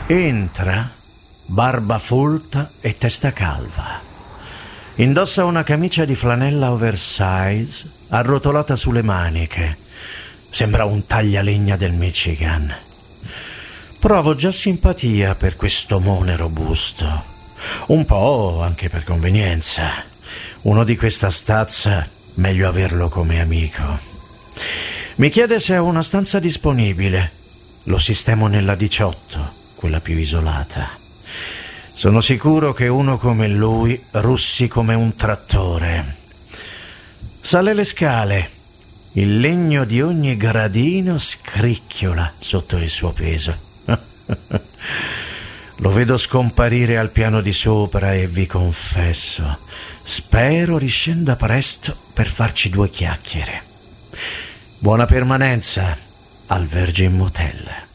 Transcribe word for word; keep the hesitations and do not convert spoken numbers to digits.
Entra, barba folta e testa calva. Indossa una camicia di flanella oversize arrotolata sulle maniche. Sembra un taglialegna del Michigan. Provo già simpatia per questo mone robusto. Un po' anche per convenienza. Uno di questa stazza, meglio averlo come amico. Mi chiede se ho una stanza disponibile. Lo sistemo nella diciotto, quella più isolata. Sono sicuro che uno come lui russi come un trattore. Sale le scale. Il legno di ogni gradino scricchiola sotto il suo peso. Lo vedo scomparire al piano di sopra e vi confesso, spero riscenda presto per farci due chiacchiere. Buona permanenza al Virgin Motel.